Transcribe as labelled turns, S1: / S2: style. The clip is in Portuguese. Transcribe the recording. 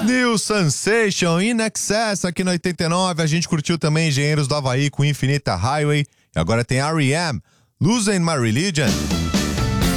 S1: New Sensation, In Excess, aqui no 89. A gente curtiu também Engenheiros do Havaí com Infinita Highway. E agora tem R.E.M., Losing My Religion.